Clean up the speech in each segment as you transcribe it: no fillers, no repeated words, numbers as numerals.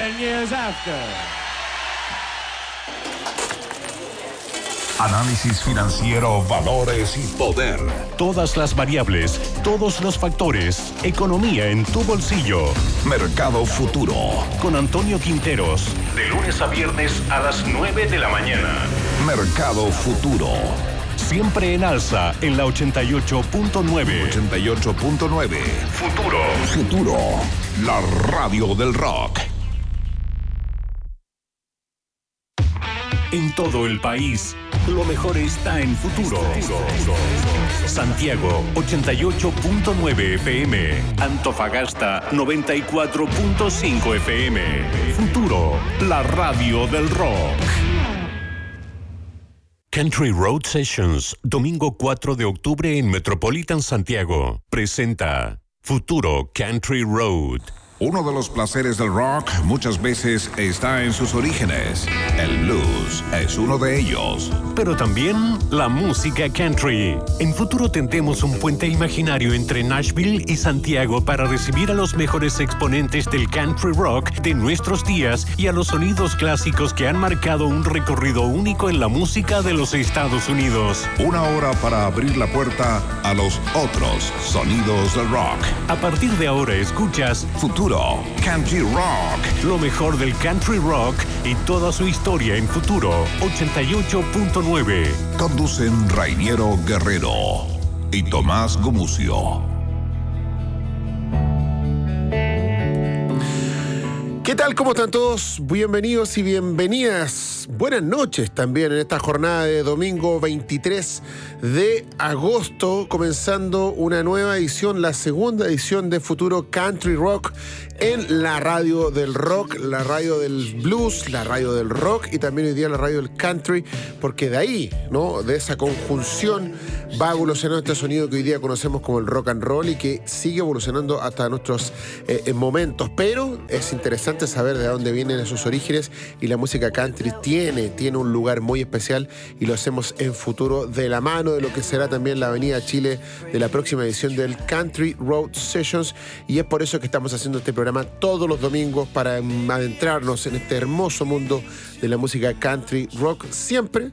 10 years after. Análisis financiero, valores y poder. Todas las variables, todos los factores. Economía en tu bolsillo. Mercado Futuro. Con Antonio Quinteros. De lunes a viernes a las 9 de la mañana. Mercado Futuro. Siempre en alza en la 88.9. 88.9. Futuro. Futuro. La radio del rock. En todo el país, lo mejor está en Futuro. Santiago, 88.9 FM. Antofagasta, 94.5 FM. Futuro, la radio del rock. Country Road Sessions, domingo 4 de octubre en Metropolitan Santiago. Presenta Futuro Country Road. Uno de los placeres del rock muchas veces está en sus orígenes. El blues es uno de ellos. Pero también la música country. En Futuro tendremos un puente imaginario entre Nashville y Santiago para recibir a los mejores exponentes del country rock de nuestros días y a los sonidos clásicos que han marcado un recorrido único en la música de los Estados Unidos. Una hora para abrir la puerta a los otros sonidos del rock. A partir de ahora escuchas Futuro Country Rock. Lo mejor del country rock y toda su historia en Futuro 88.9. Conducen Rainiero Guerrero y Tomás Gumucio. ¿Qué tal? ¿Cómo están todos? Bienvenidos y bienvenidas. Buenas noches también en esta jornada de domingo 23 de agosto, comenzando una nueva edición, la segunda edición de Futuro Country Rock en la radio del rock, la radio del blues, la radio del rock y también hoy día la radio del country, porque de ahí, ¿no? De esa conjunción va evolucionando este sonido que hoy día conocemos como el rock and roll y que sigue evolucionando hasta nuestros momentos. Pero es interesante saber de dónde vienen esos orígenes y la música country tiene un lugar muy especial y lo hacemos en Futuro de la mano de lo que será también la Avenida Chile de la próxima edición del Country Road Sessions, y es por eso que estamos haciendo este programa todos los domingos para adentrarnos en este hermoso mundo de la música country rock, siempre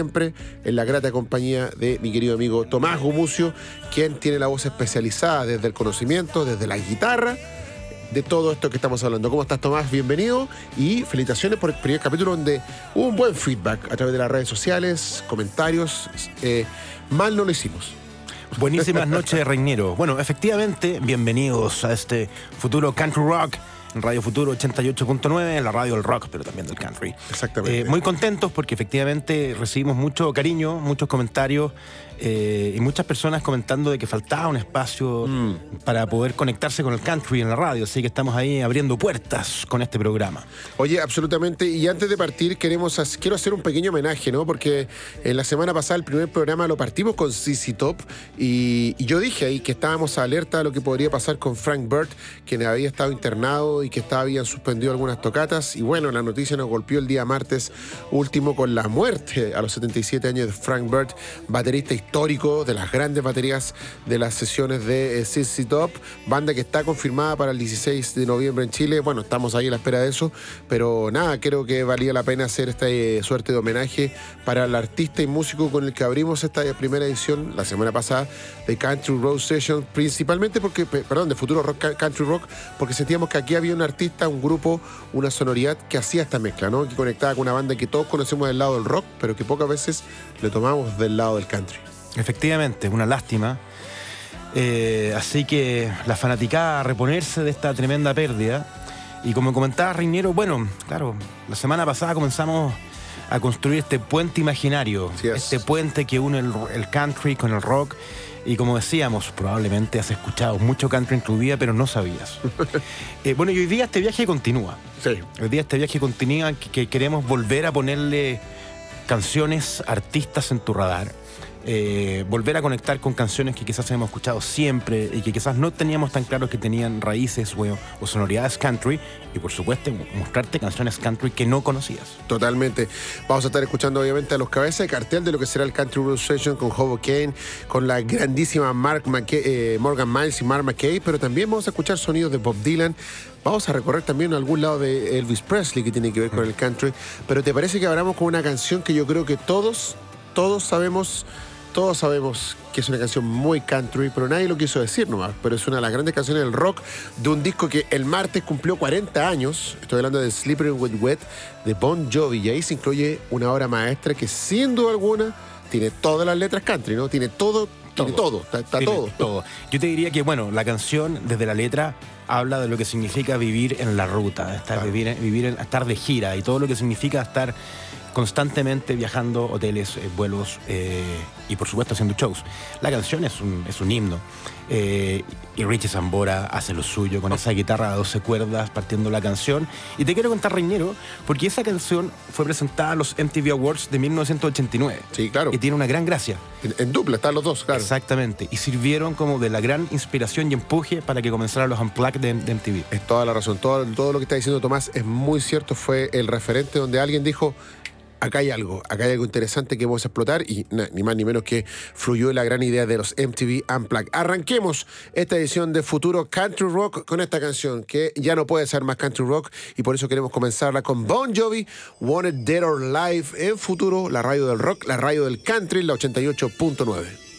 en la grata compañía de mi querido amigo Tomás Gumucio, quien tiene la voz especializada desde el conocimiento, desde la guitarra, de todo esto que estamos hablando. ¿Cómo estás, Tomás? Bienvenido y felicitaciones por el primer capítulo donde hubo un buen feedback a través de las redes sociales, comentarios. Mal no lo hicimos. Buenísimas noches, Reiniero. Bueno, efectivamente, bienvenidos a este Futuro Country Rock en Radio Futuro 88.9, la radio del rock, pero también del country. Exactamente. Muy contentos porque efectivamente recibimos mucho cariño, muchos comentarios y muchas personas comentando de que faltaba un espacio para poder conectarse con el country en la radio, así que estamos ahí abriendo puertas con este programa. Oye, absolutamente, y antes de partir quiero hacer un pequeño homenaje, ¿no? Porque en la semana pasada el primer programa lo partimos con ZZ Top y yo dije ahí que estábamos alerta a lo que podría pasar con Frank Burt, quien había estado internado y que habían suspendido algunas tocatas, y bueno, la noticia nos golpeó el día martes último con la muerte a los 77 años de Frank Burt, baterista histórico de las grandes baterías de las sesiones de ZZ Top, banda que está confirmada para el 16 de noviembre en Chile. Bueno, estamos ahí a la espera de eso, pero nada, creo que valía la pena hacer esta suerte de homenaje para el artista y músico con el que abrimos esta primera edición la semana pasada de Country Road Session, principalmente de Futuro Rock, Country Rock, porque sentíamos que aquí había un artista, un grupo, una sonoridad que hacía esta mezcla, ¿no? Que conectaba con una banda que todos conocemos del lado del rock, pero que pocas veces le tomamos del lado del country. Efectivamente, una lástima. Así que la fanaticada a reponerse de esta tremenda pérdida. Y como comentaba Reiniero, bueno, claro, la semana pasada comenzamos a construir este puente imaginario, este puente que une el country con el rock. Y como decíamos, probablemente has escuchado mucho country en tu vida, pero no sabías. Bueno, y hoy día este viaje continúa. Sí. Hoy día este viaje continúa, que queremos volver a ponerle canciones, artistas en tu radar. volver a conectar con canciones que quizás hemos escuchado siempre y que quizás no teníamos tan claro que tenían raíces o sonoridades country, y por supuesto mostrarte canciones country que no conocías. Totalmente. Vamos a estar escuchando obviamente a los cabezas de cartel de lo que será el Country Road Session con Hobo Kane, con la grandísima Morgan Miles y Mark McKay, pero también vamos a escuchar sonidos de Bob Dylan. Vamos a recorrer también algún lado de Elvis Presley que tiene que ver con el country, pero ¿te parece que abramos con una canción que yo creo que todos sabemos que es una canción muy country, pero nadie lo quiso decir nomás, pero es una de las grandes canciones del rock de un disco que el martes cumplió 40 años, estoy hablando de Slippery When Wet de Bon Jovi, y ahí se incluye una obra maestra que sin duda alguna tiene todas las letras country, ¿no? Tiene todo, está todo. Yo te diría que, bueno, la canción desde la letra habla de lo que significa vivir en la ruta, estar de gira y todo lo que significa estar constantemente viajando, hoteles, vuelos y por supuesto haciendo shows. La canción es un himno y Richie Sambora hace lo suyo con esa guitarra a 12 cuerdas partiendo la canción. Y te quiero contar, Reinero, porque esa canción fue presentada a los MTV Awards de 1989. Sí, claro. Y tiene una gran gracia. En dupla están los dos, claro. Exactamente. Y sirvieron como de la gran inspiración y empuje para que comenzaran los Unplugged de MTV. Es toda la razón. Todo lo que está diciendo Tomás es muy cierto. Fue el referente donde alguien dijo: acá hay algo interesante que vamos a explotar, y ni más ni menos que fluyó la gran idea de los MTV Unplugged. Arranquemos esta edición de Futuro Country Rock con esta canción que ya no puede ser más country rock, y por eso queremos comenzarla con Bon Jovi, Wanted Dead or Alive, en Futuro, la radio del rock, la radio del country, la 88.9.